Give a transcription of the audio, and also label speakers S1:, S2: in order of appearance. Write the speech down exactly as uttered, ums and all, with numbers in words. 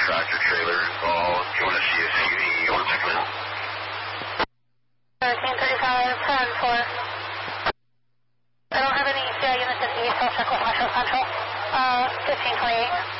S1: tractor trailer involved. You want to see a C V? You want to check it out?
S2: thirteen thirty-five, ten four. I don't have any C I units in East. I'll check with Metro Central. Uh, fifteen twenty-eight.